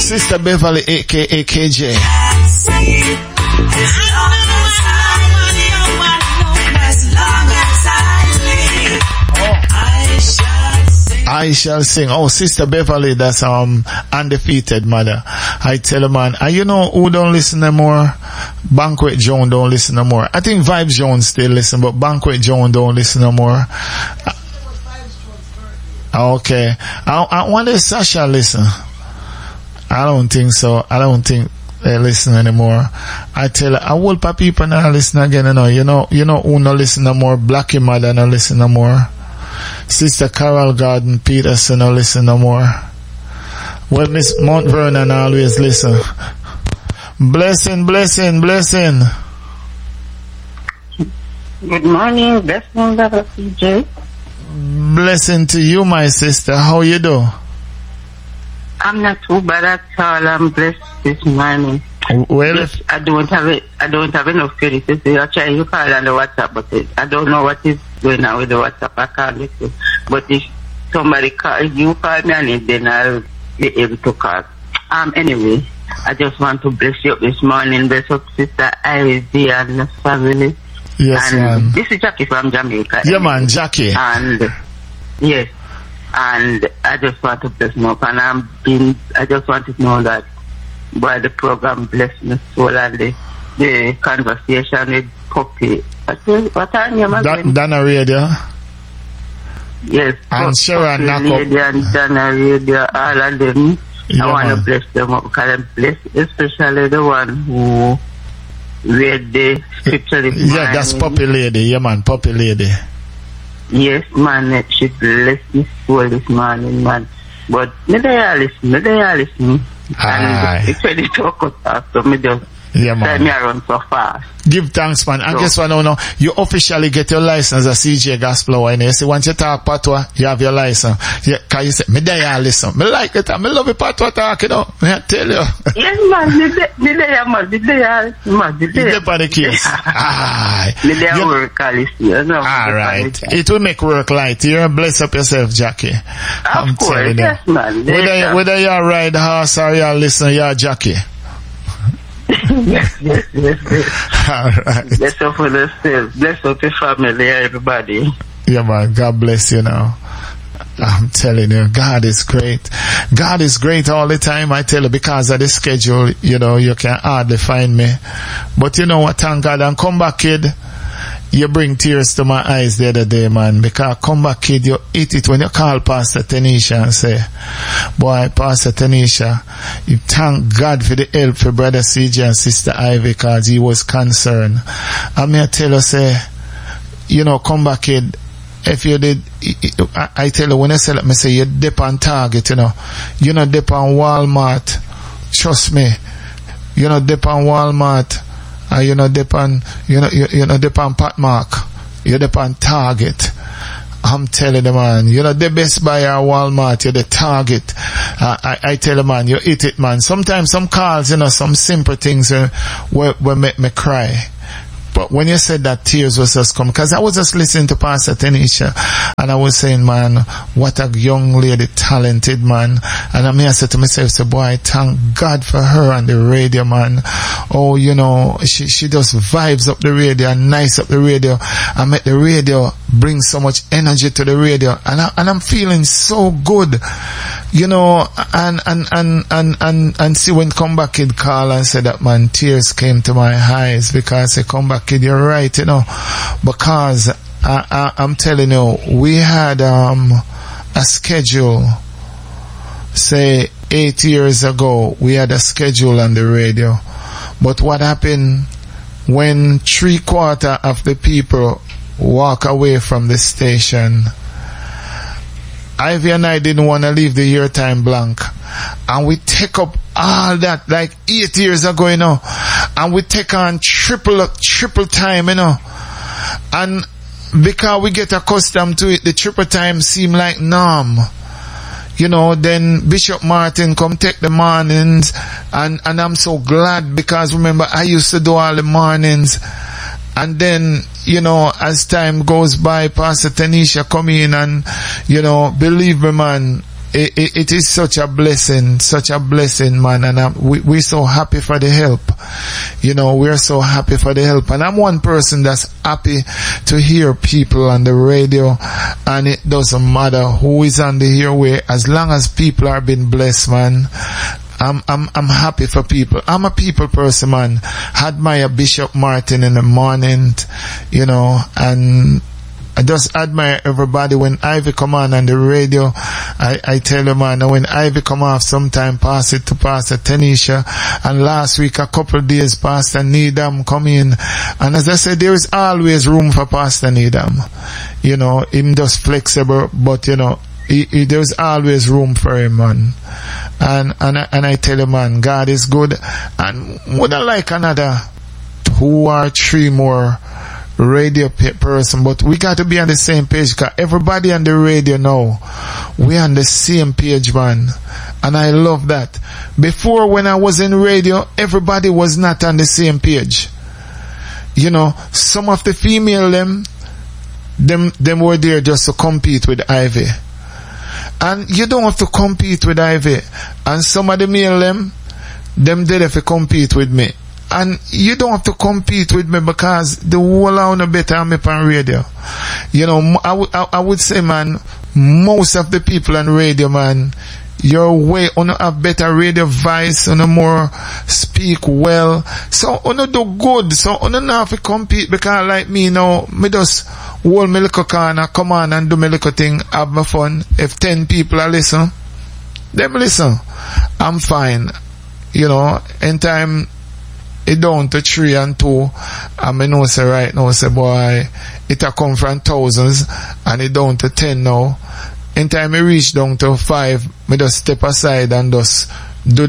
Sister Beverly, aka KJ. I shall sing. Oh, Sister Beverly, that's undefeated mother. I tell her, man, and you know who don't listen no more? Banquet Joan don't listen no more. I think Vibes Joan still listen, but Banquet Joan don't listen no more. Okay. I wonder if Sasha listen. I don't think so. I don't think they listen anymore. I tell her, I will pa people now listen again, you know who no listen no more? Blackie mother no listen no more. Sister Carol Garden Peterson no listen no more. Well, Miss Mount Vernon always listen. Blessing. Good morning, blessing, Brother CJ. Blessing to you, my sister. How you do? I'm not too bad at all. I'm blessed this morning. Well, just, I don't have enough credit to say. I try to call on the WhatsApp, but I don't know what is going on with the WhatsApp. I can't listen. But if somebody you call me on it, then I'll be able to call. Anyway, I just want to bless you up this morning. Bless up Sister Ivy and the family. Yes, man. This is Jackie from Jamaica. Yeah, man, Jackie. And yes, and I just want to bless them up, and I just want to know that by the program bless me soul and the conversation with Puppy. What are your name? Dana Radio. Yes. And Sharon Puppy and Dana Radio, all of them. Yeah, I want to bless them up because I bless especially the one who read the scripture. Yeah, that's Puppy Lady. Yeah, man, Puppy Lady. Yes, man, she bless his soul this morning, man. But me there listen. And it's ready to cut off, so me just man. Me around so fast. Give thanks, man. And guess what now? You officially get your license as a CJ Gospel. And you see, once you talk Patois, you have your license. Yeah, can you say, me there listen. Me like it, me love the Patois talk, me I tell you. Yes, man, me there, man. You there for the case. Me there work, Alright. It will make work light. You bless up yourself, Jackie. Of course, yes, man. Whether you ride horse or you listen, you're Jackie. Yes. Alright. Bless up for yourself. Bless up your family, everybody. Yeah, man. God bless you now. I'm telling you, God is great. God is great all the time, I tell you, because of the schedule, you can hardly find me. But you know what, thank God, and come back, kid. You bring tears to my eyes the other day, man, because come back, kid, you eat it when you call Pastor Tanisha and say, boy, Pastor Tanisha, you thank God for the help for Brother CJ and Sister Ivy because he was concerned. And me I tell you, say, come back, kid, if you did, I tell you, when I sell it, me say, you dip on Target, you not dip on Walmart. Trust me, you not dip on Walmart. You know, depend Pat Mark. You depend Target. I'm telling the man, the Best Buy or Walmart, you're the Target. I tell the man, you eat it, man. Sometimes some calls, some simple things will make me cry. But when you said that, tears was just come, because I was just listening to Pastor Tanisha, and I was saying, man, what a young lady, talented, man. And I said to myself, so boy, thank God for her on the radio, man. Oh, she just vibes up the radio and nice up the radio and make the radio bring so much energy to the radio. And I'm feeling so good, and see when Come Back Kid call and said that, man, tears came to my eyes because they come back. Kid, you're right, because I'm telling you, we had a schedule, say 8 years ago, we had a schedule on the radio. But what happened when 3/4 of the people walk away from the station? Ivy and I didn't want to leave the year time blank. And we take up all that like 8 years ago, and we take on triple time, and because we get accustomed to it, the triple time seem like norm. Then Bishop Martin come take the mornings, and I'm so glad because remember I used to do all the mornings. And then, as time goes by, Pastor Tanisha come in and, believe me, man, it is such a blessing, man, and we're so happy for the help. You know, we're so happy for the help. And I'm one person that's happy to hear people on the radio, and it doesn't matter who is on the airway, as long as people are being blessed, man. I'm happy for people. I'm a people person, man. Admire Bishop Martin in the morning, you know, and I just admire everybody. When Ivy come on the radio, I tell you, man, when Ivy come off, sometime pass it to Pastor Tanisha, and last week, a couple of days, Pastor Needham come in, and as I said, there is always room for Pastor Needham. You know, him just flexible, but you know, there's always room for him, man. And I tell you, man, God is good, and would I like another 2 or 3 more radio person, but we got to be on the same page, because everybody on the radio now, we on the same page, man, and I love that. Before, when I was in radio, everybody was not on the same page. You know, some of the female them were there just to compete with Ivy, and you don't have to compete with Ivy, and some of the male them did have to compete with me. And you don't have to compete with me, because the whole lot of better I'm up on radio. You know, I would say, man, most of the people on radio, man, you're way on have better radio voice, on more speak well. So on do good. So on not have to compete, because like me now, me just hold my little corner, come on and do my little thing, have my fun. If 10 people are listen, them listen. I'm fine. You know, in time, it down to 3 and 2, and I know say right now, say boy, it a come from thousands, and it down to 10 now. In time I reach down to 5, me just step aside and just do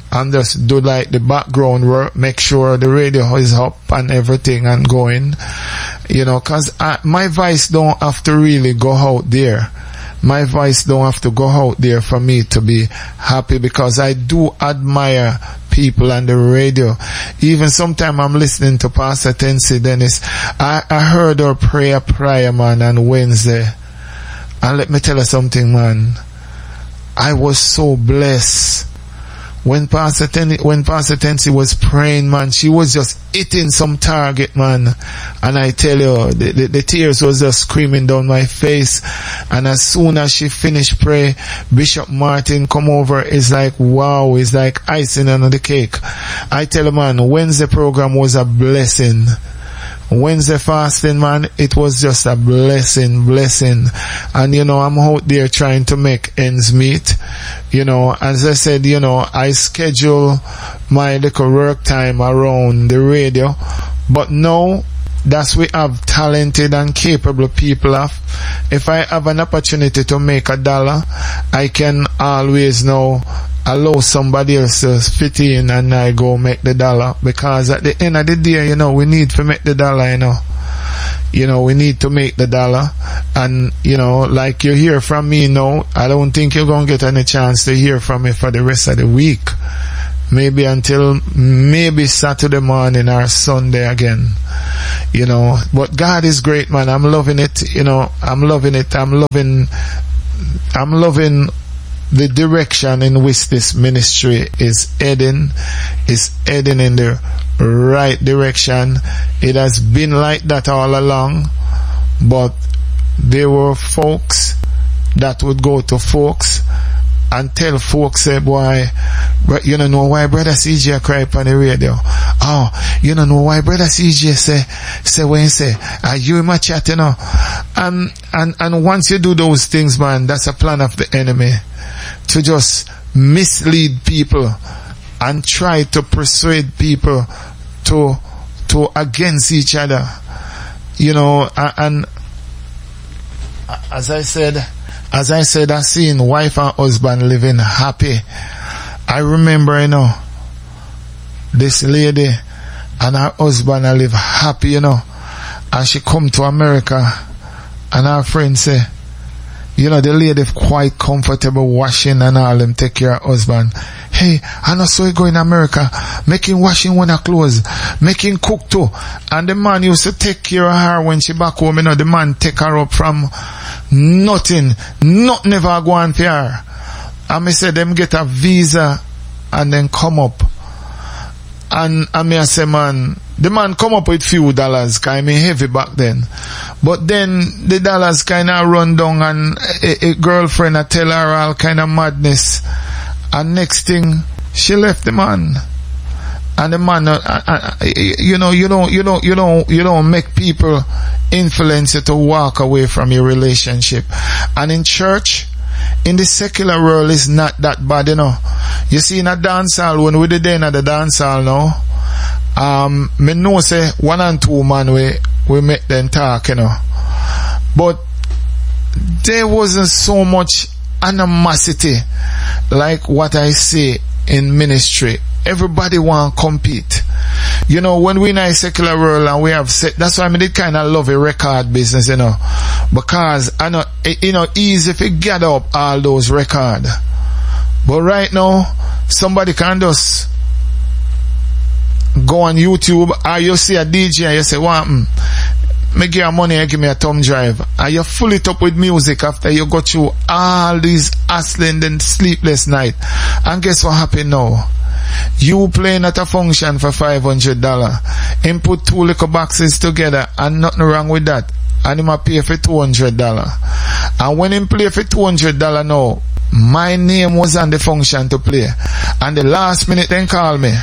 like the background work, make sure the radio is up and everything and going, you know, cause my voice don't have to really go out there. My voice don't have to go out there for me to be happy, because I do admire people on the radio. Even sometime I'm listening to Pastor Tensi Dennis. I heard her prayer, man, on Wednesday. And let me tell you something, man. I was so blessed. When Pastor Tensi was praying, man, she was just hitting some target, man. And I tell you, the tears was just screaming down my face. And as soon as she finished pray, Bishop Martin come over. It's like, wow, it's like icing on the cake. I tell you, man, Wednesday program was a blessing. Wednesday fasting, man, it was just a blessing. And you know, I'm out there trying to make ends meet. You know, as I said, you know, I schedule my little work time around the radio, but now that's we have talented and capable people of. If I have an opportunity to make $1, I can always now allow somebody else to fit in, and I go make the $1, because at the end of the day, you know, we need to make the $1, you know. You know, we need to make the $1, and you know, like you hear from me now, I don't think you're gonna get any chance to hear from me for the rest of the week. Maybe until maybe Saturday morning or Sunday again. You know, but God is great, man. I'm loving it. You know, I'm loving it. I'm loving the direction in which this ministry is heading in the right direction. It has been like that all along, but there were folks that would go to folks and tell folks, say, boy, but you don't know why Brother CJ cry on the radio. Oh, you don't know why Brother CJ say when he say, are you in my chat, you know? And once you do those things, man, that's a plan of the enemy to just mislead people and try to persuade people to against each other. You know, and as I said, I seen wife and husband living happy. I remember, you know, this lady and her husband live happy, you know, and she come to America, and her friend say, you know, the lady quite comfortable washing and all them take care of her husband. Hey, I know so you go in America, making washing when her clothes, making cook too. And the man used to take care of her when she back home, you know, the man take her up from nothing never go on for her. And me say them get a visa and then come up. And me I say, man, the man come up with few dollars, cause me heavy back then. But then the dollars kind of run down, and a girlfriend I tell her all kind of madness. And next thing, she left the man. And the man, you don't make people influence you to walk away from your relationship. And in church, in the secular world, is not that bad, you know. You see in a dance hall, when we did in the dance hall now, me know say 1 and 2 man we make them talk, you know. But there wasn't so much animosity like what I see in ministry. Everybody want to compete. You know, when we in a secular world and we have set, that's why I did kind of love a record business, you know, because I know, you know, easy if you gather up all those records. But right now, somebody can just go on YouTube, or you see a DJ and you say, well, me give you money and give me a thumb drive. And you full it up with music after you go through all these hustling and sleepless night. And guess what happened now? You playing at a function for $500. Him put 2 little boxes together and nothing wrong with that. And him a pay for $200. And when him play for $200 now, my name was on the function to play. And the last minute then call me.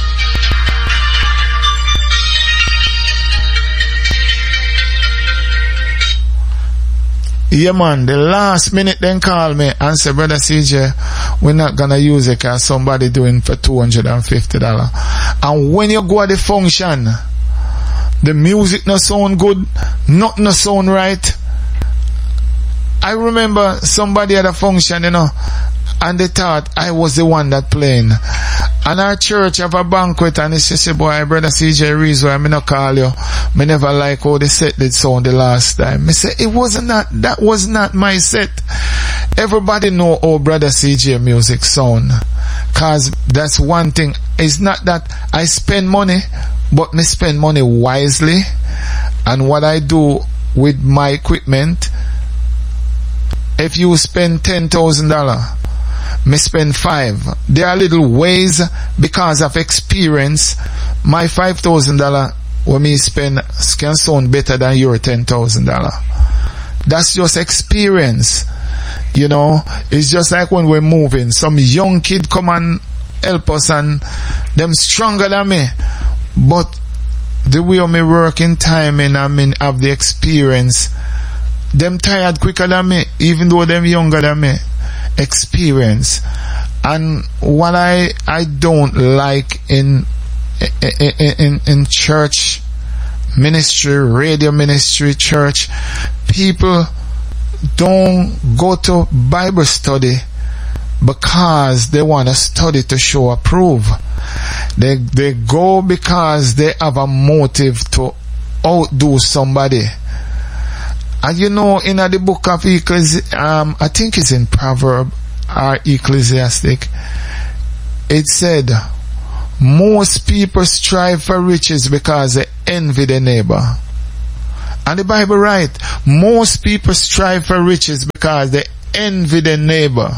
Yeah man, the last minute then call me and say, brother CJ, we're not gonna use it cause somebody doing for $250. And when you go at the function, the music no sound good, nothing no sound right. I remember somebody at a function, you know, and they thought I was the one that playing. And our church have a banquet and it's just a boy, brother CJ reason why me not call you. Me never like how the set did sound the last time. Me say, that was not my set. Everybody know how brother CJ music sound. Cause that's one thing. It's not that I spend money, but me spend money wisely. And what I do with my equipment, if you spend $10,000, me spend $5,000. There are little ways because of experience. My $5,000 when me spend can sound better than your $10,000. That's just experience. You know, it's just like when we're moving. Some young kid come and help us and them stronger than me. But the way of me working timing, I mean, have the experience. Them tired quicker than me, even though them younger than me. Experience. And what I don't like in church ministry, radio ministry, church, people don't go to Bible study because they want to study to show approve. They go because they have a motive to outdo somebody. And you know, in the book of Ecclesiastes, I think it's in Proverbs or Ecclesiastic, it said, most people strive for riches because they envy their neighbor. And the Bible writes, most people strive for riches because they envy their neighbor.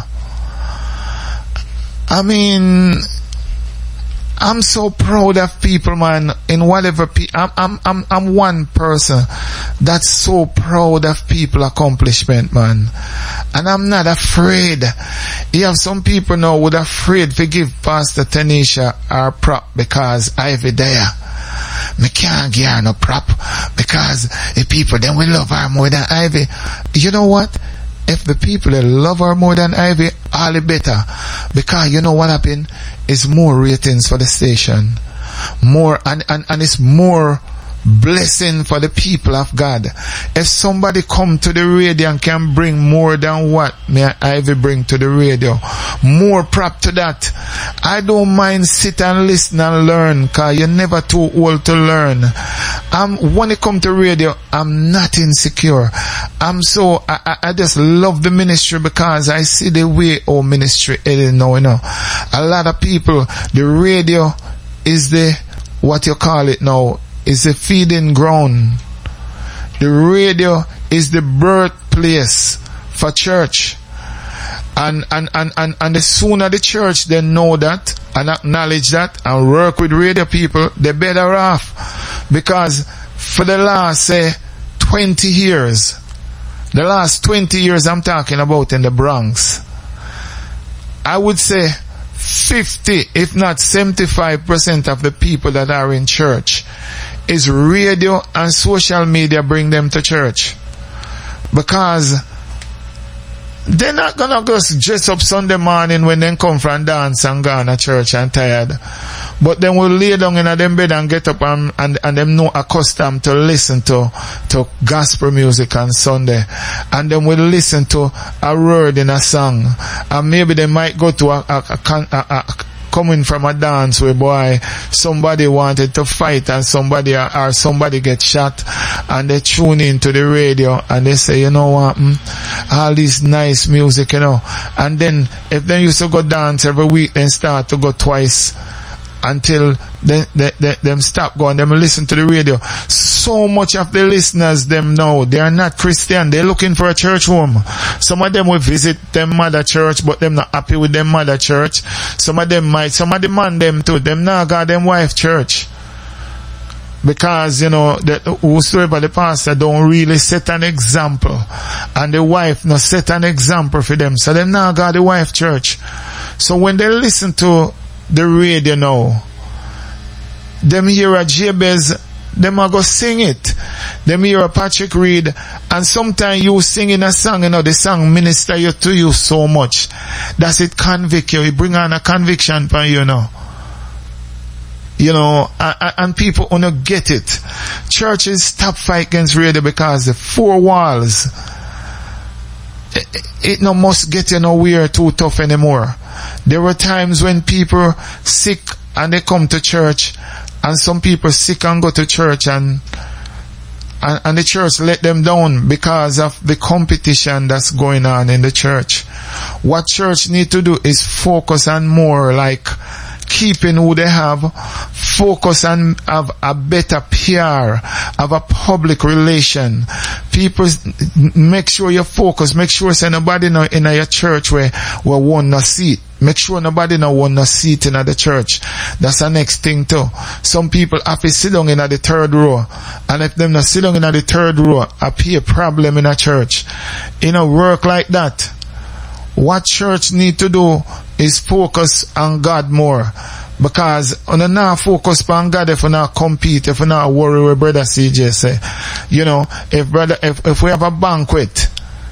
I mean, I'm so proud of people, man, in whatever I'm one person that's so proud of people accomplishment, man. And I'm not afraid. You have some people now would afraid to give Pastor Tanisha our prop because Ivy there. Me can't give her no prop because the people then will love her more than Ivy. You know what? If the people that love her more than Ivy, all the better. Because you know what happened? It's more ratings for the station. More, and it's more blessing for the people of God. If somebody come to the radio and can bring more than what me and Ivy bring to the radio, more prop to that. I don't mind sit and listen and learn, cause you're never too old to learn. When it come to radio, I'm not insecure. I just love the ministry because I see the way our ministry is now, you know. A lot of people, the radio is what you call it now, is the feeding ground. The radio is the birthplace for church. And the sooner the church they know that and acknowledge that and work with radio people, they're better off. Because for the last, say, 20 years, the last 20 years I'm talking about in the Bronx, I would say 50, if not 75% of the people that are in church is radio and social media bring them to church. Because they're not gonna just dress up Sunday morning when they come from dance and go to church and tired. But then we'll lay down in them bed and get up and them know accustomed to listen to gospel music on Sunday. And then we'll listen to a word in a song. And maybe they might go to coming from a dance where boy somebody wanted to fight and somebody get shot, and they tune into the radio and they say, you know what, all this nice music, you know. And then if they used to go dance every week, then start to go twice until them stop going, them listen to the radio. So much of the listeners them know they are not Christian, they're looking for a church home. Some of them will visit them mother church, but them not happy with them mother church. Some of them demand them too, them not got them wife church. Because, you know, whosoever the pastor don't really set an example, and the wife not set an example for them, so them not got the wife church. So when they listen to the radio now, them hear a Jabez, them are go sing it. Them hear a Patrick Reed, and sometimes you singing a song, you know, the song minister you to you so much that it convict you. It bring on a conviction for you now. You know, and people wanna get it. Churches stop fight against radio because the four walls, it no must get you nowhere too tough anymore. There were times when people sick and they come to church, and some people sick and go to church and the church let them down because of the competition that's going on in the church. What church need to do is focus on more like keeping who they have, focus on have a better PR, have a public relation. People, make sure you focus, make sure say nobody no in your church where want no seat. Make sure nobody no want no seat in the church. That's the next thing too. Some people have to sit down in the third row, and if them not sit down in the third row, appear problem in a church. You know, work like that. What church need to do is focus on God more. Because on a not focus on God, if we not compete, if we not worry with brother CJ say, you know, if we have a banquet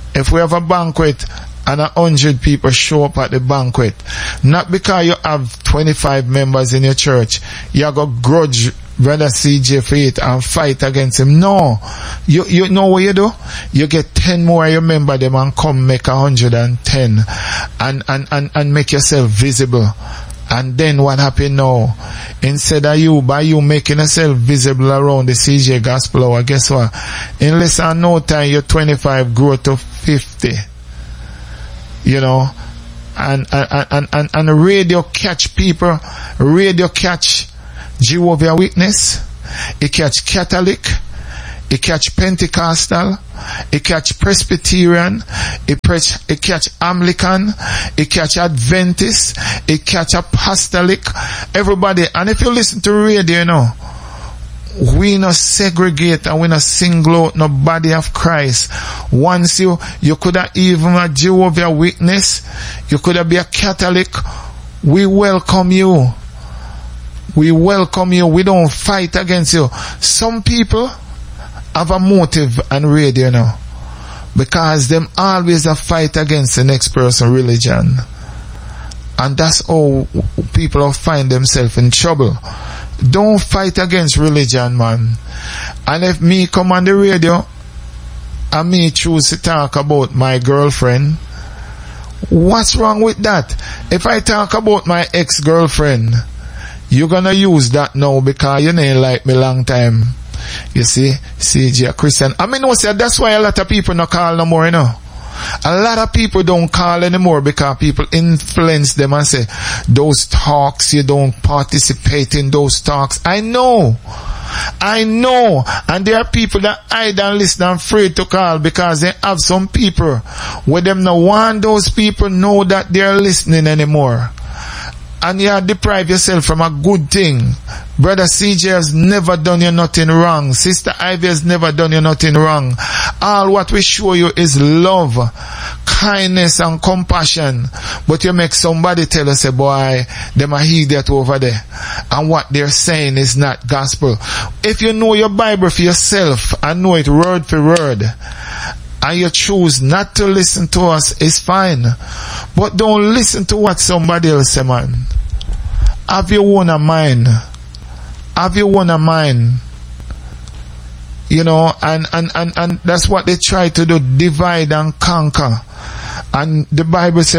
and 100 people show up at the banquet, not because you have 25 members in your church, you got grudge brother CJ for it and fight against him. No. You know what you do? You get 10 more of your member them and come make 110 and make yourself visible. And then what happened now? Instead of by you making yourself visible around the CJ Gospel Hour, guess what? In less than no time, your 25 grow to 50. You know? And radio catch people, radio catch Jehovah's Witness, it catch Catholic, it catch Pentecostal, it catch Presbyterian, it catch Anglican, it catch Adventist, it catch Apostolic, everybody. And if you listen to radio, you know, we not segregate and we not single out no body of Christ. Once you could have even a Jehovah's Witness, you could have be a Catholic, we welcome you. We welcome you. We don't fight against you. Some people have a motive and radio now, because them always a fight against the next person's religion. And that's how people find themselves in trouble. Don't fight against religion, man. And if me come on the radio and me choose to talk about my girlfriend, what's wrong with that? If I talk about my ex-girlfriend, you're gonna use that now because you ain't like me long time. You see, CJ Christian. I mean, that's why a lot of people not call no more, you know. A lot of people don't call anymore because people influence them and say, those talks, you don't participate in those talks. I know. I know. And there are people that hide and listen and afraid to call because they have some people where them no want those people know that they are listening anymore. And you deprive yourself from a good thing. Brother CJ has never done you nothing wrong. Sister Ivy has never done you nothing wrong. All what we show you is love, kindness and compassion. But you make somebody tell us, boy, them a idiot over there. And what they're saying is not gospel. If you know your Bible for yourself and know it word for word, and you choose not to listen to us, it's fine. But don't listen to what somebody else say, man. Have your own mind. Have your own mind. You know, and that's what they try to do, divide and conquer. And the Bible says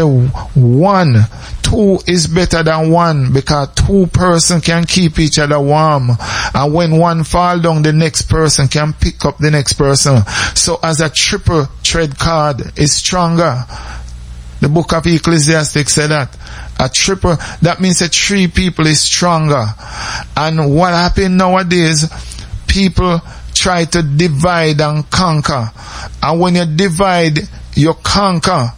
2 is better than 1 because 2 persons can keep each other warm. And when one fall down, the next person can pick up the next person. So as a triple thread cord is stronger. The book of Ecclesiastes said that. A triple, that means that 3 people is stronger. And what happened nowadays, people try to divide and conquer. And when you divide, you conquer.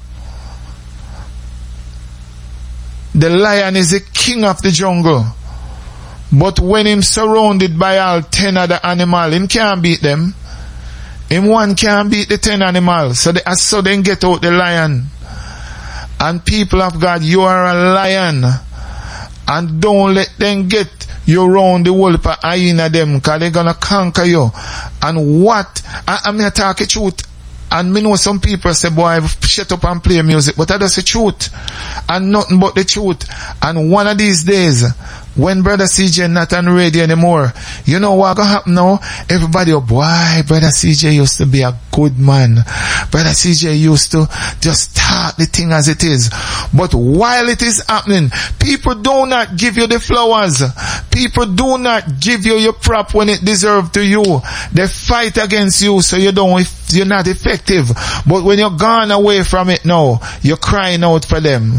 The lion is the king of the jungle. But when him surrounded by all 10 other animals, him can't beat them. Him one can't beat the 10 animals. So they get out the lion. And people of God, you are a lion. And don't let them get you round the world for hyena them, because they're gonna conquer you. And what? I'm here talking truth. And me know some people say, boy, shut up and play music. But that's the truth. And nothing but the truth. And one of these days, when Brother CJ not on radio anymore, you know what gonna happen now? Everybody, oh boy, Brother CJ used to be a good man. Brother CJ used to just start the thing as it is. But while it is happening, people do not give you the flowers. People do not give you your prop when it deserves to you. They fight against you so you're not effective. But when you're gone away from it now, you're crying out for them.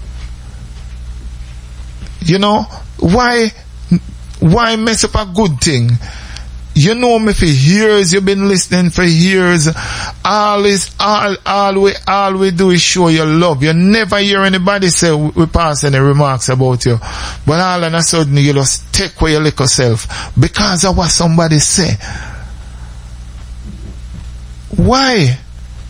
You know, why mess up a good thing? You know me for years, you've been listening for years. All we do is show your love. You never hear anybody say we pass any remarks about you. But all of a sudden you just take away your little self because of what somebody say. Why?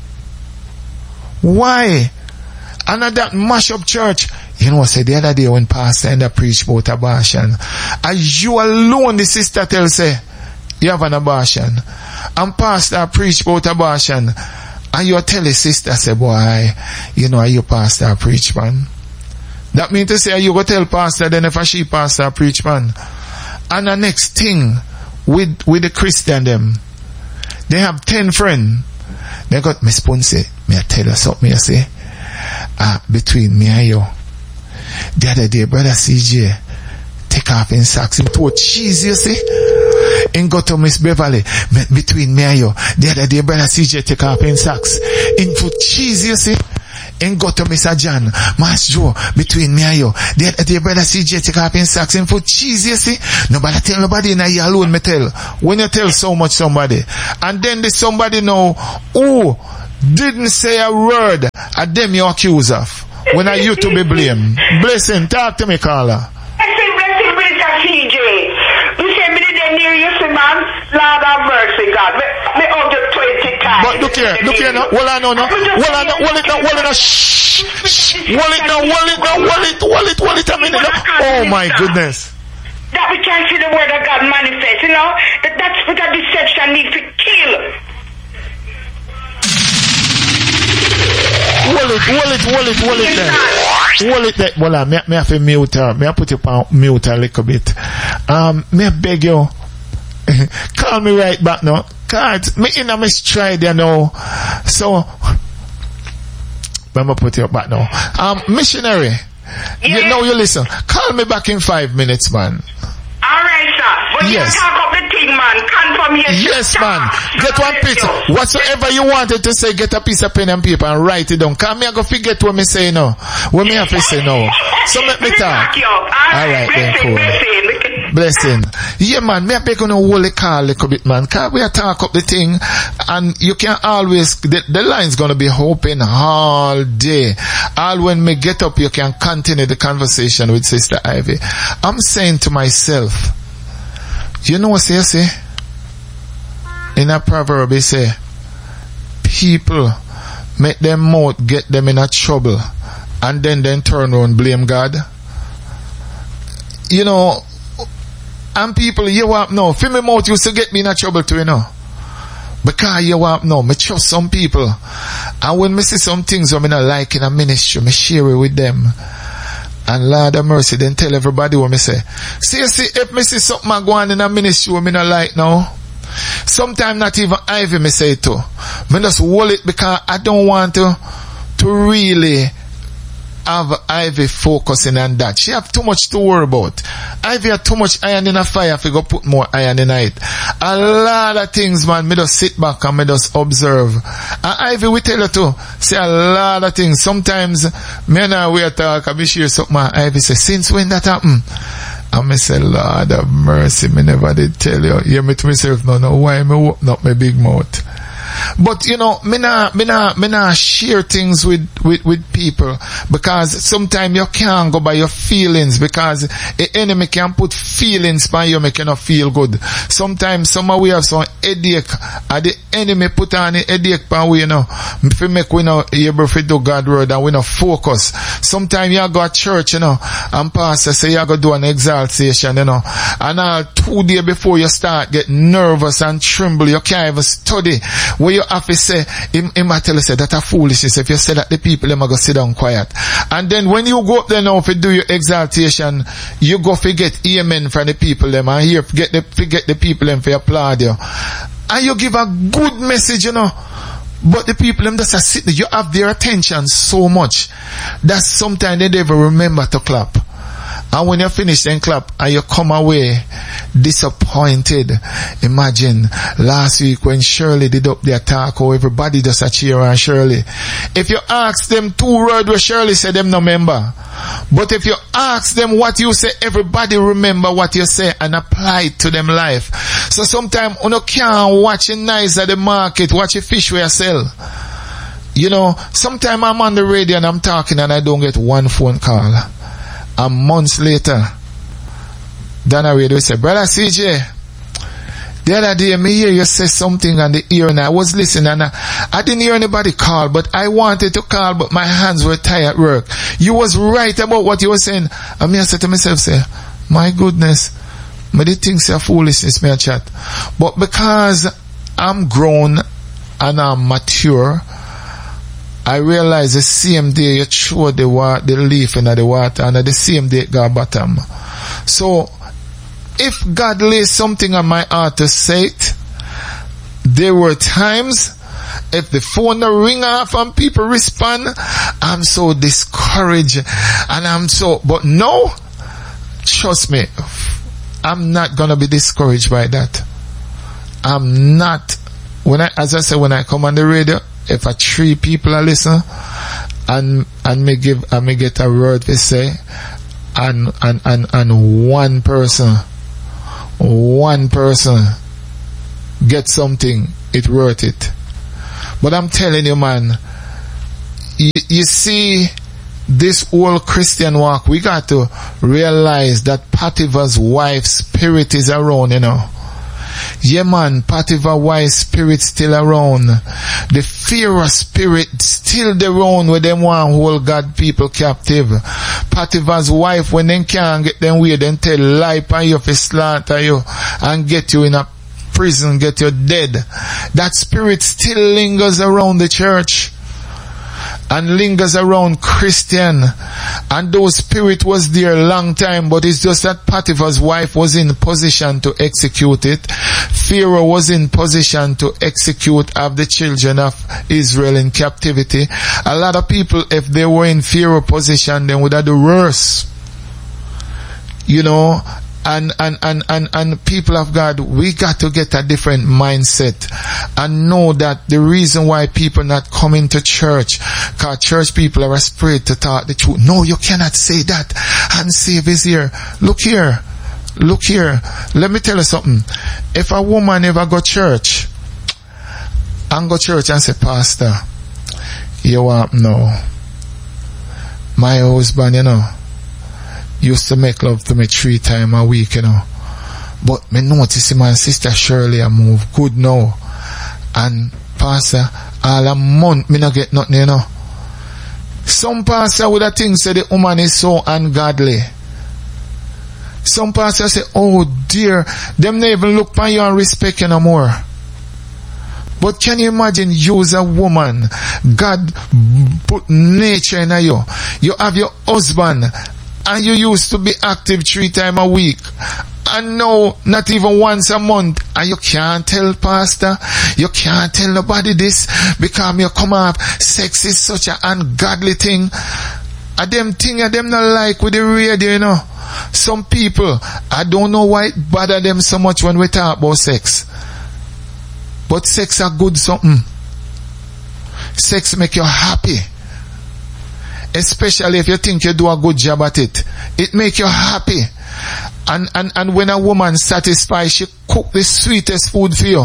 And at that mash up church, you know, say the other day when Pastor ended up preach about abortion, as you alone, the sister tell say, you have an abortion. And Pastor preach about abortion, and you tell the sister, say, boy, you know, you Pastor preach, man. That means to say, you go tell Pastor, then if she Pastor preach, man. And the next thing, with the Christian them, they have 10 friends. They got my sponsor. May I tell you something, you see? Between me and you. The other day, Brother CJ take off in socks and throw cheese, you see? And go to Miss Beverly. Between me and you. The other day, Brother CJ take off in socks and put cheese, you see? And go to Mr. John, Master Joe, between me and you. The other day, Brother CJ take off in socks and put cheese, you see? Nobody tell nobody, now you alone me tell. When you tell so much somebody. And then there's somebody know who didn't say a word at them you accuse of. When are you to be blamed? Blessing, talk to me, Carla. Blessing, Mr. CJ. You say me didn't hear you, see, man. Lord have mercy, God. Me up to 20 times. But look here now. Hold it a minute now. Oh my goodness. That we can't see the word of God manifest, you know? That's what a deception needs to kill. Hold it there. Well, me have to mute her. Me have put you on mute a little bit. Me I beg you. Call me right back now. God, me in a stride, you know. So, I'm put you back now. Missionary. Yeah. You listen. Call me back in 5 minutes, man. Alright, sir. But yes. You talk up the thing, man. Confirmation. Yes, man. Get one piece. Whatsoever you wanted to say, get a piece of pen and paper and write it down. Come here, go forget what me say now. What me have to say now. So let me talk. Alright, then cool. Blessing. Yeah, man, me a beg on a holy call a little bit, man. Cause we a talk up the thing, and you can always, the line's gonna be open all day. All when me get up, you can continue the conversation with Sister Ivy. I'm saying to myself, you know what they say? In a proverb, they say, people make them mouth get them in a trouble, and then turn around blame God. You know, and people, you want no, feel me mouth used to get me in a trouble too, you know. Because you want no, me trust some people. And when me see some things I'm not like in a ministry, me share it with them. And Lord of mercy, then tell everybody what me say. See, if me see something I go on in a ministry what me not like now, sometimes not even Ivy me say it to. Me just hold it because I don't want to really have Ivy focusing on that. She have too much to worry about. Ivy have too much iron in a fire if you go put more iron in it. A lot of things, man, me just sit back and me just observe. And Ivy will tell you too, say a lot of things. Sometimes, me and her we talk, I be share something, and Ivy say, since when that happen? And me say, Lord of mercy, me never did tell you. Hear me to myself, no, why me open up my big mouth? But you know, me nah share things with people, because sometimes you can't go by your feelings, because the enemy can put feelings by you, make you not feel good. Sometimes somehow we have some headache, and the enemy put on a headache by we, you know, if we make we not able to do God's word and we not focus. Sometimes you go to church, you know, and pastor say you go do an exaltation, you know, and 2 days before you start get nervous and tremble, you can't even study. Where you have to say, he might tell you say that a foolishness. If you say that, the people them are going to sit down quiet. And then when you go up there now to do your exaltation, you go forget amen from the people them, and here forget the people them for applaud you. And you give a good message, you know. But the people them just sit there, you have their attention so much that sometimes they never remember to clap. And when you finish then clap and you come away disappointed. Imagine last week when Shirley did up their talk, how everybody just a cheer on Shirley. If you ask them 2 words where Shirley said them no remember. But if you ask them what you say, everybody remember what you say and apply it to them life. So sometimes you can't watch it nice at the market, watch a fish where you sell. You know, sometimes I'm on the radio and I'm talking and I don't get one phone call. And months later, Donna Radio said, Brother CJ, the other day me hear you say something on the ear and I was listening and I didn't hear anybody call, but I wanted to call, but my hands were tired at work. You was right about what you were saying. And me I said to myself, say, my goodness, me the things are foolishness, me a chat. But because I'm grown and I'm mature, I realize the same day you throw the leaf in the water, and the same day it got bottom. So, if God lays something on my heart to say it, there were times, if the phone ring off and people respond, I'm so discouraged, and but no, trust me, I'm not gonna be discouraged by that. I'm not, as I said, when I come on the radio, if 3 people are listen, and me get a word to say, and one person get something, it worth it. But I'm telling you, man, you see, this whole Christian walk, we got to realize that Potiphar's wife's spirit is around, you know. Yeah, man, Potiphar's wife's spirit still around. The Pharaoh spirit still around where them want hold God people captive. Potiphar's wife, when they can't get them way, then tell lie upon you for slaughter you and get you in a prison, get you dead. That spirit still lingers around the church and lingers around Christian, and those spirit was there a long time, but it's just that Potiphar's wife was in position to execute it. Pharaoh was in position to execute of the children of Israel in captivity. A lot of people, if they were in Pharaoh position, then would have the worse. You know, And people of God, we got to get a different mindset and know that the reason why people not coming to church, because church people are afraid to talk the truth. No, you cannot say that. And save is here. Look here. Let me tell you something. If a woman ever go church and say, Pastor, you want no. My husband, used to make love to me 3 times a week, But me notice him and Sister Shirley I move good now. And Pastor, all a month me not get nothing, Some pastor would have think say the woman is so ungodly. Some pastor say, oh dear, them not even look upon you and respect you no more. But can you imagine you as a woman, God put nature in you. You have your husband and you used to be active 3 times a week. And now, not even once a month. And you can't tell pastor, you can't tell nobody this because you come up, sex is such an ungodly thing. And them thing and them not like with the radio, Some people, I don't know why it bother them so much when we talk about sex. But sex are good something. Sex make you happy. Especially if you think you do a good job at it. It make you happy. And when a woman satisfies, she cook the sweetest food for you.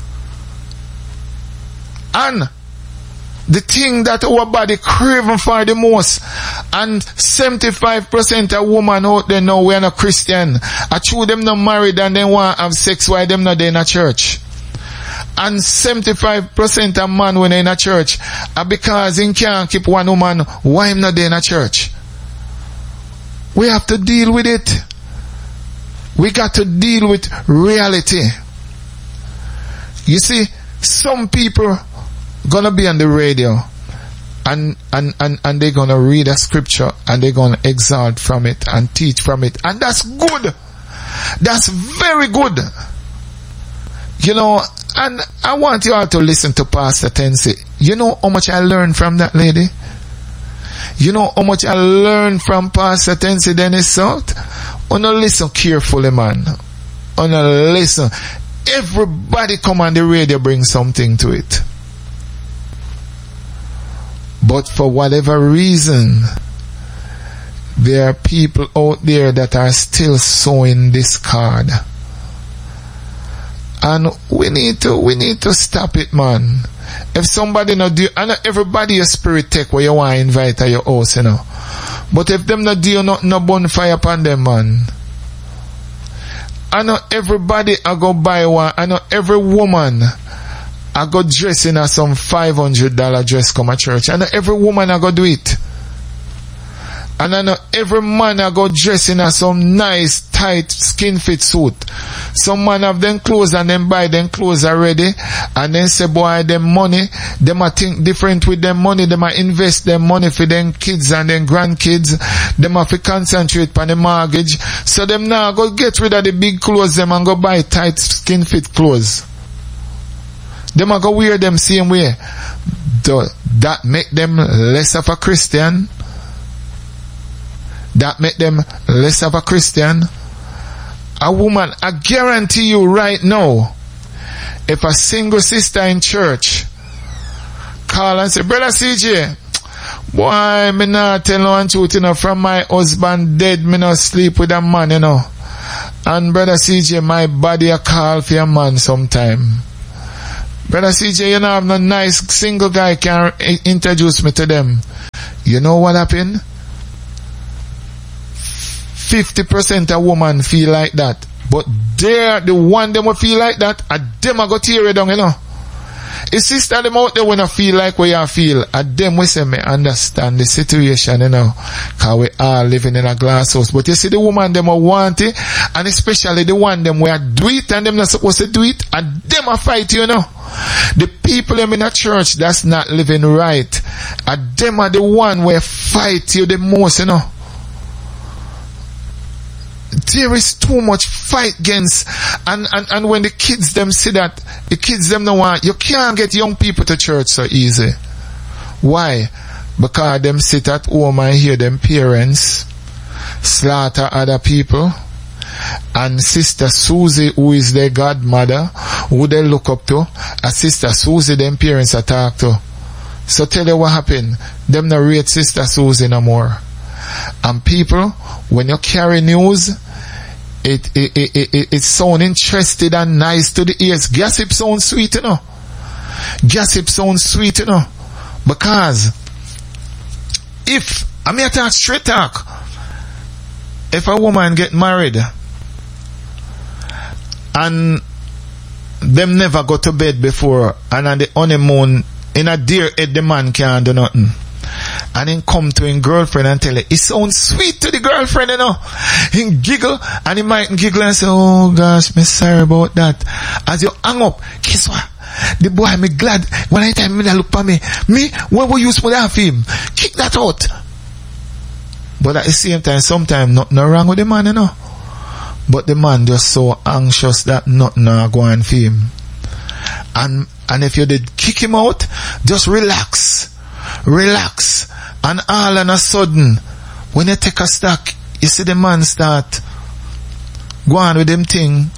And the thing that our body craving for the most, and 75% of women out there now, we're not Christian. I true them not married and they want to have sex while them not there in a church. And 75% of man when they in a church are because he can't keep one woman, why him not there in a church? We have to deal with it. We got to deal with reality. You see, some people gonna be on the radio and they're gonna read a scripture and they're gonna exalt from it and teach from it. And that's good. That's very good. And I want you all to listen to Pastor Tensi. You know how much I learned from that lady? You know how much I learned from Pastor Tensi Dennis South? Listen carefully, man. Listen. Everybody come on the radio bring something to it. But for whatever reason, there are people out there that are still sowing discord. And we need to stop it, man. If somebody not do, I know everybody a spirit take where you want to invite at your house, But if them not do not no bonfire upon them, man. I know everybody I go buy one. I know every woman I go dress in a some $500 dress come to church. I know every woman I go do it. And I know every man I go dress in a some nice tight skin fit suit. Some man have them clothes and then buy them clothes already and then say boy them money, them a think different with them money, them a invest them money for them kids and them grandkids, them have to concentrate on the mortgage. So them now go get rid of the big clothes them and go buy tight skin fit clothes. Them a go wear them same way. That make them less of a Christian. That make them less of a Christian. A woman, I guarantee you right now, if a single sister in church call and say, Brother CJ, boy, me not tell no truth, from my husband dead, me not sleep with a man, And Brother CJ, my body a call for a man sometime. Brother CJ, you know, have no nice single guy can introduce me to them. You know what happened? 50% of women feel like that. But they're the one them will feel like that, and them a go tear it down, It's sister them out there when I feel like what you feel, and them we say me understand the situation, cause we all living in a glass house. But you see the woman them will want it, and especially the one them where do it and them not supposed to do it, and them a fight, The people them in a church that's not living right, and them are the one where fight you the most, There is too much fight against, and when the kids them see that, the kids them don't want, you can't get young people to church so easy. Why? Because them sit at home and hear them parents slaughter other people, And Sister Susie, who is their godmother, who they look up to, and Sister Susie, them parents are talk to. So tell you what happened. Them not rate Sister Susie no more. And people, when you carry news, it sound interested and nice to the ears. Gossip sounds sweet, you know. Gossip sounds sweet, you know. Because if, I mean, I talk straight talk. If a woman get married and them never go to bed before, and on the honeymoon, in a dear head, the man can't do nothing. And then come to his girlfriend and tell her, it sounds sweet to the girlfriend, you know. He giggle, and he might giggle and say, oh gosh, me sorry about that. As you hang up, guess what? The boy, me glad, when I time me look for me, when we use for that film, kick that out. But at the same time, sometimes nothing wrong with the man, you know. But the man just so anxious that nothing go on for him. And if you did kick him out, just relax. And all of a sudden, when you take a stock, you see the man start go on with them thing,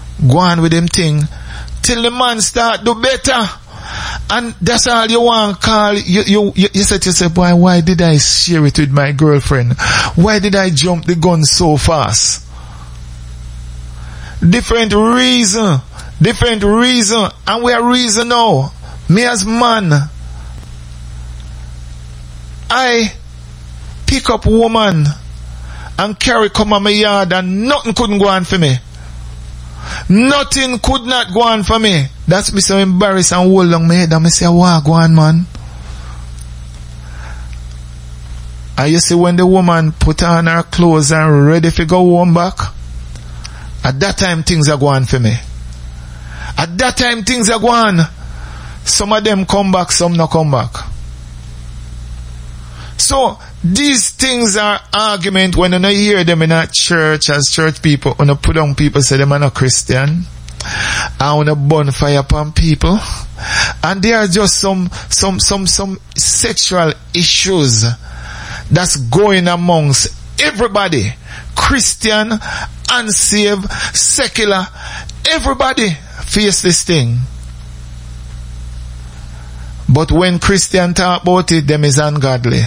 till the man start do better. And that's all you want, Carl. You said to yourself, boy, why did I share it with my girlfriend? Why did I jump the gun so fast? Different reason. And we are reason now. Me as man, I pick up woman and carry come on my yard and nothing couldn't go on for me. Nothing could not go on for me. That's me so embarrassed and hold on my head and me say, wow, go on, man. And you see when the woman put on her clothes and ready to go home back, at that time things are going for me. At that time things are going. Some of them come back, some not come back. So these things are argument when you hear them in a church as church people. When you put on people say them are not Christian. And when you burn fire upon people. And there are just some sexual issues that's going amongst everybody. Christian, unsaved, secular. Everybody face this thing. But when Christian talk about it, them is ungodly.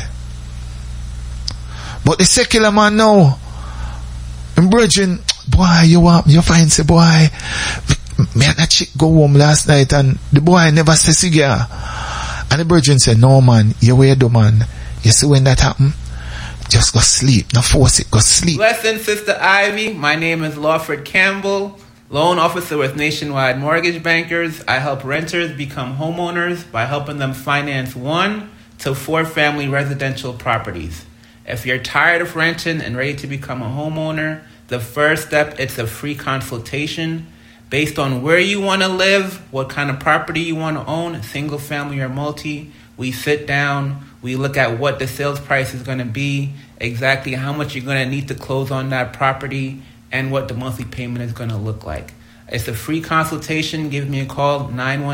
But the secular man now, and brethren, boy, you find say, boy, me and that chick go home last night and the boy never say cigar. And the brethren say, no man, you wear the man. You see when that happen? Just go sleep. Not force it, go sleep. Blessing, Sister Ivy. My name is Lawford Campbell, loan officer with Nationwide Mortgage Bankers. I help renters become homeowners by helping them finance 1 to 4 family residential properties. If you're tired of renting and ready to become a homeowner, the first step is a free consultation based on where you want to live, what kind of property you want to own, single family or multi. We sit down, we look at what the sales price is going to be, exactly how much you're going to need to close on that property, and what the monthly payment is going to look like. It's a free consultation. Give me a call,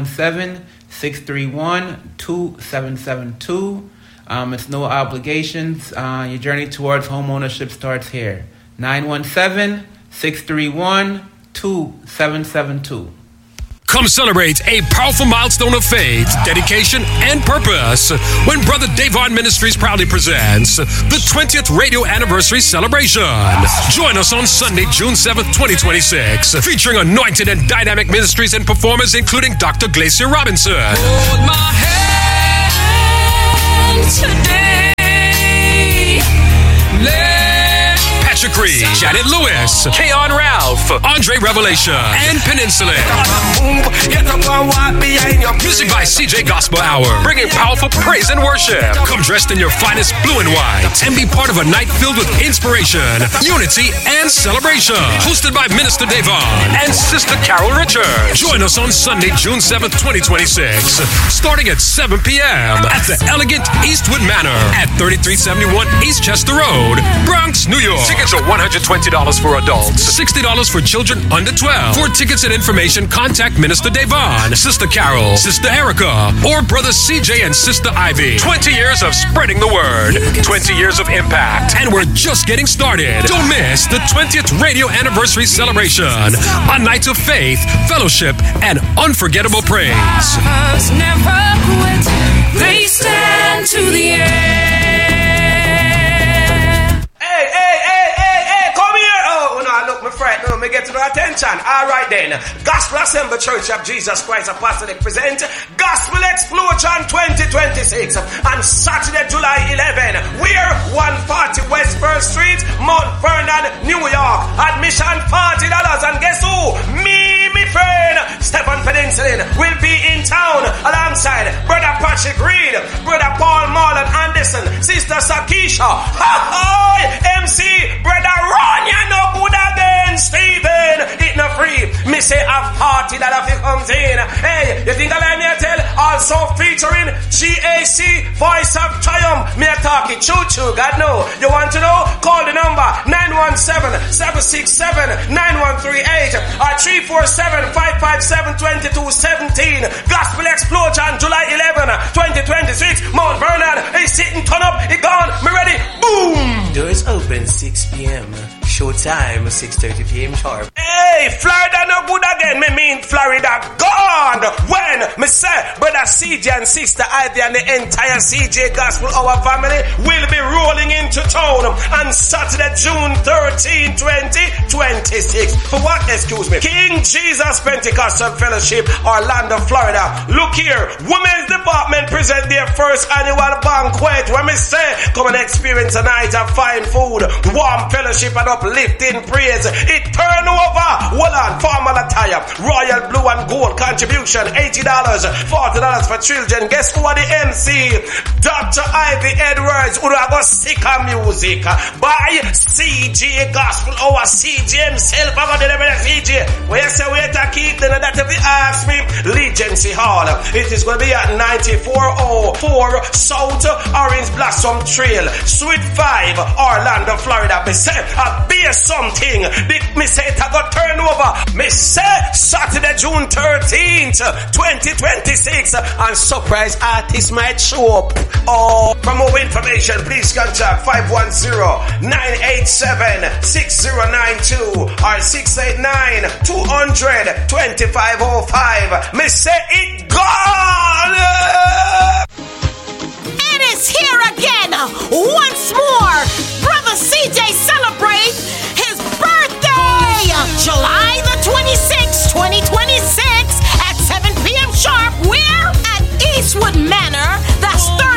917-631-2772. It's no obligations. Your journey towards homeownership starts here. 917-631-2772. Come celebrate a powerful milestone of faith, dedication, and purpose when Brother Davon Ministries proudly presents the 20th Radio Anniversary Celebration. Join us on Sunday, June 7th, 2026, featuring anointed and dynamic ministries and performers including Dr. Glacier Robinson. Hold my hand today. Patrick Reed, Janet Lewis, Keon Ralph, Andre Revelation, and Peninsula. Music by CJ Gospel Hour, bringing powerful praise and worship. Come dressed in your finest blue and white and be part of a night filled with inspiration, unity, and celebration. Hosted by Minister Davon and Sister Carol Richards. Join us on Sunday, June 7th, 2026, starting at 7 p.m. at the elegant Eastwood Manor at 3371 East Chester Road, Bronx, New York. Tickets are $120 for adults, $60 for children under 12. For tickets and information, contact Minister Devon, Sister Carol, Sister Erica, or Brother CJ and Sister Ivy. 20 years of spreading the word, 20 years of impact, and we're just getting started. Don't miss the 20th radio anniversary celebration, a night of faith, fellowship, and unforgettable praise. Never quit. They stand to the end. Hey, come here. Oh, no, look, my friend. No, me get to no attention. All right, then. Gospel Assembly Church of Jesus Christ Apostolic present Gospel Explosion 2026 on Saturday, July 11. We're 140 West 1st Street, Mount Vernon, New York. Admission $40. And guess who? Me, my friend, Stephen Peninsula will be in town alongside Brother Patrick Reed, Brother Paul Marlon Anderson, Sister Sakisha, MC, Brother Ron, you know good again, Stephen, it no free. Me say a party that if it comes in. Hey, you think I let me tell? Also featuring GAC, Voice of Triumph. Me a talking choo-choo, God know. You want to know? Call the number 917-767-9138 or 347-557-2217. Gospel Explosion, July 11, 2026. Mount Vernon is sitting, turn up, it gone, me ready, boom! Doors open 6 p.m. Showtime 6:30 p.m. sharp. Hey, Florida no good again. Me mean Florida gone. When me say Brother CJ and Sister Ivy and the entire CJ Gospel Hour family will be rolling into town on Saturday, June 13, 2026. For what? Excuse me. King Jesus Pentecostal Fellowship, Orlando, Florida. Look here. Women's Department present their first annual banquet. When me say, come and experience a night of fine food, warm fellowship and uplifting praise. It turn over. Hold on. Formal attire. Royal blue and gold contribution. $80. $40 for children. Guess who are the MC? Dr. Ivy Edwards. Who are going to sick of music. By CJ Gospel. Our CJ himself. I'm going to deliver the CJ. Where you say wait to keep them? That if you ask me. Legacy Hall. It is going to be at 9404 South Orange Blossom Trail. Suite 5. Orlando, Florida. Me say a beer something. Me say it I got turn over. Me say Saturday, June 13th, 2026. And surprise artist might show up. Or for more information, please contact 510-987-6092 or 689-200-2505. Me say it gone.